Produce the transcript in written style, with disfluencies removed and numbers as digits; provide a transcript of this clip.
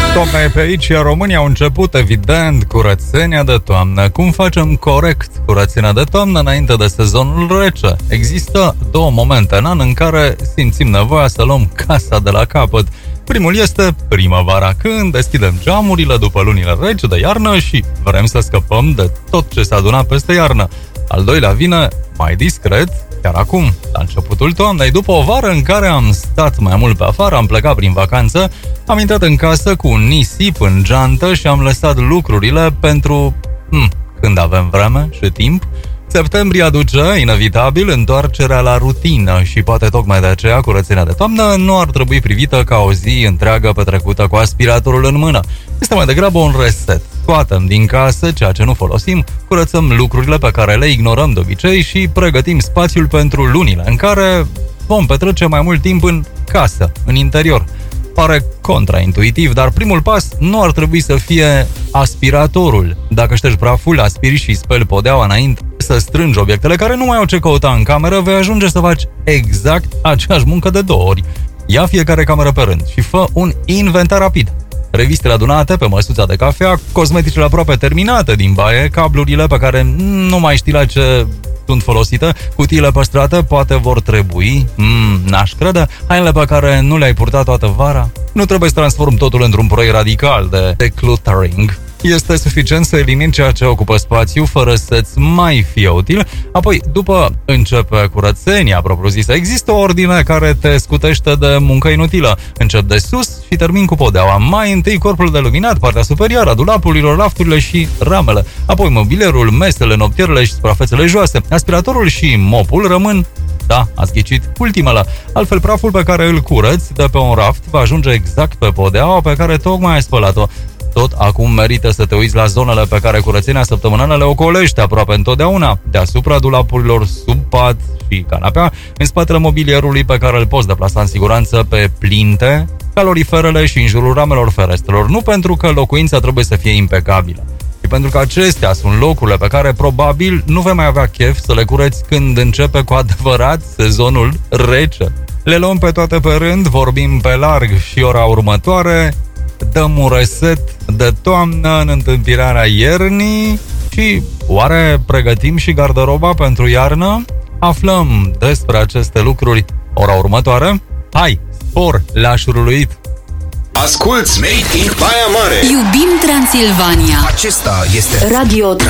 Toamna e pe aici, iar România au început, evident, curățenia de toamnă. Cum facem corect curățenia de toamnă înainte de sezonul rece? Există două momente în an în care simțim nevoia să luăm casa de la capăt. Primul este primăvara, când deschidem geamurile după lunile reci de iarnă și vrem să scăpăm de tot ce s-a adunat peste iarnă. Al doilea vine mai discret, chiar acum, la începutul toamnei, după o vară în care am stat mai mult pe afară, am plecat prin vacanță, am intrat în casă cu un nisip în geantă și am lăsat lucrurile pentru când avem vreme și timp. Septembrie aduce, inevitabil, întoarcerea la rutină și poate tocmai de aceea curățenia de toamnă nu ar trebui privită ca o zi întreagă petrecută cu aspiratorul în mână. Este mai degrabă un reset. Scoatem din casă ceea ce nu folosim, curățăm lucrurile pe care le ignorăm de obicei și pregătim spațiul pentru lunile în care vom petrece mai mult timp în casă, în interior. Pare contraintuitiv, dar primul pas nu ar trebui să fie aspiratorul. Dacă ștergi praful, aspiri și speli podeaua înainte să strângi obiectele care nu mai au ce căuta în cameră, vei ajunge să faci exact aceeași muncă de 2 ori. Ia fiecare cameră pe rând și fă un inventar rapid. Revistele adunate pe măsuța de cafea, cosmeticele aproape terminate din baie, cablurile pe care nu mai știi la ce sunt folosite, cutiile păstrate poate vor trebui, n-aș crede, hainele pe care nu le-ai purtat toată vara. Nu trebuie să transform totul într-un proiect radical de decluttering. Este suficient să elimini ceea ce ocupă spațiu fără să-ți mai fie util. Apoi, după începe curățenia propriu-zisă, există o ordine care te scutește de muncă inutilă. Încep de sus și termin cu podeaua. Mai întâi corpul de luminat, partea superioară a dulapurilor, rafturile și ramele. Apoi mobilierul, mesele, noptierele și suprafețele joase. Aspiratorul și mopul rămân, da, ați ghicit, ultimele. Altfel, praful pe care îl curăți de pe un raft va ajunge exact pe podeaua pe care tocmai ai spălat-o. Tot acum merită să te uiți la zonele pe care curățenia săptămânală le ocolește aproape întotdeauna, deasupra dulapurilor, sub pat și canapea, în spatele mobilierului pe care îl poți deplasa în siguranță pe plinte, caloriferele și în jurul ramelor ferestrelor, nu pentru că locuința trebuie să fie impecabilă, ci pentru că acestea sunt locurile pe care probabil nu vei mai avea chef să le cureți când începe cu adevărat sezonul rece. Le luăm pe toate pe rând, vorbim pe larg și ora următoare, dăm un reset de toamnă în întâmpinarea iernii și oare pregătim și garderoba pentru iarnă? Aflăm despre aceste lucruri ora următoare. Hai, spor la șuruluit! Asculți Made in Baia Mare! Iubim Transilvania! Acesta este Radio